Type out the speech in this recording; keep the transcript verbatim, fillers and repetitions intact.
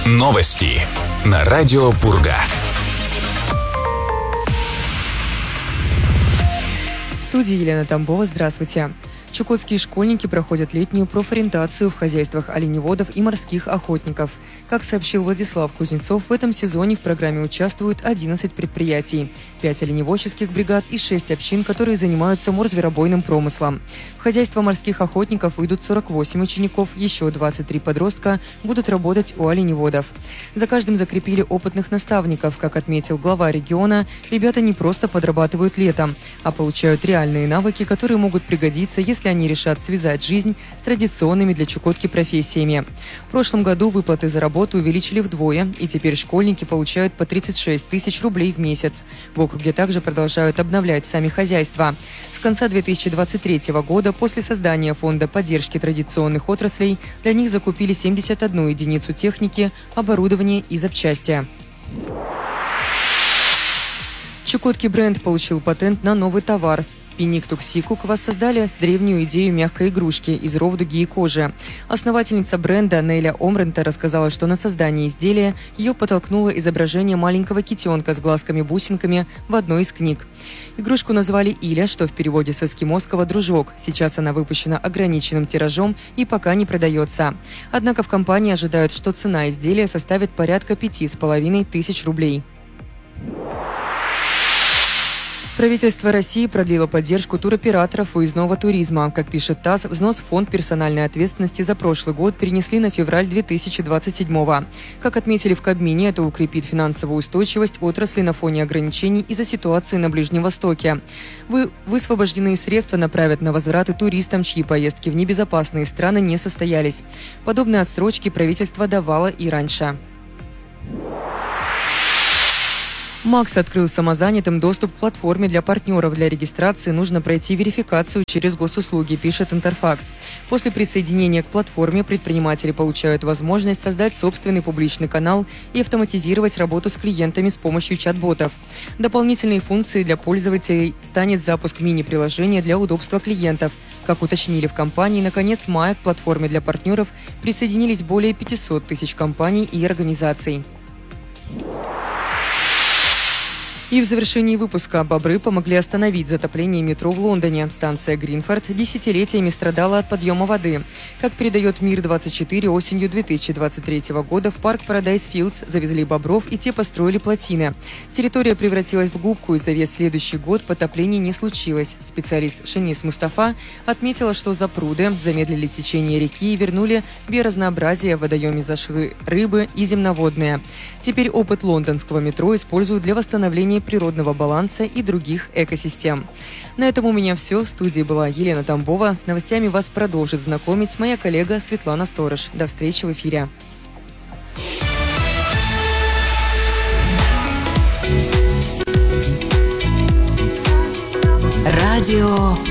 Новости на радио Пурга. В студии Елена Тамбова. Здравствуйте. Чукотские школьники проходят летнюю профориентацию в хозяйствах оленеводов и морских охотников. Как сообщил Владислав Кузнецов, в этом сезоне в программе участвуют одиннадцать предприятий, пять оленеводческих бригад и шесть общин, которые занимаются морзверобойным промыслом. В хозяйство морских охотников выйдут сорок восемь учеников, еще двадцать три подростка будут работать у оленеводов. За каждым закрепили опытных наставников. Как отметил глава региона, ребята не просто подрабатывают летом, а получают реальные навыки, которые могут пригодиться, если они решат связать жизнь с традиционными для Чукотки профессиями. В прошлом году выплаты за работу увеличили вдвое, и теперь школьники получают по тридцать шесть тысяч рублей в месяц. В округе также продолжают обновлять сами хозяйства. С конца две тысячи двадцать третьего года, после создания фонда поддержки традиционных отраслей, для них закупили семьдесят одну единицу техники, оборудования и запчасти. Чукотский бренд получил патент на новый товар. Пиник Туксикук воссоздали древнюю идею мягкой игрушки из ровдуги и кожи. Основательница бренда Неля Омрента рассказала, что на создание изделия ее подтолкнуло изображение маленького китенка с глазками-бусинками в одной из книг. Игрушку назвали Иля, что в переводе с эскимосского «дружок». Сейчас она выпущена ограниченным тиражом и пока не продается. Однако в компании ожидают, что цена изделия составит порядка пяти с половиной тысяч рублей. Правительство России продлило поддержку туроператоров выездного туризма. Как пишет ТАСС, взнос в фонд персональной ответственности за прошлый год перенесли на февраль две тысячи двадцать седьмого. Как отметили в Кабмине, это укрепит финансовую устойчивость отрасли на фоне ограничений из-за ситуации на Ближнем Востоке. Вы, высвобожденные средства направят на возвраты туристам, чьи поездки в небезопасные страны не состоялись. Подобные отсрочки правительство давало и раньше. МАКС открыл самозанятым доступ к платформе для партнеров. Для регистрации нужно пройти верификацию через госуслуги, пишет Интерфакс. После присоединения к платформе предприниматели получают возможность создать собственный публичный канал и автоматизировать работу с клиентами с помощью чат-ботов. Дополнительной функцией для пользователей станет запуск мини-приложения для удобства клиентов. Как уточнили в компании, на конец мая к платформе для партнеров присоединились более пятисот тысяч компаний и организаций. И в завершении выпуска бобры помогли остановить затопление метро в Лондоне. Станция Гринфорд десятилетиями страдала от подъема воды. Как передает Мир двадцать четыре, осенью две тысячи двадцать третьего года в парк Paradise Fields завезли бобров, и те построили плотины. Территория превратилась в губку, и за весь следующий год потопления не случилось. Специалист Шенис Мустафа отметила, что запруды замедлили течение реки и вернули биоразнообразие, в водоеме зашли рыбы и земноводные. Теперь опыт лондонского метро используют для восстановления природного баланса и других экосистем. На этом у меня все. В студии была Елена Тамбова. С новостями вас продолжит знакомить моя коллега Светлана Сторож. До встречи в эфире. Радио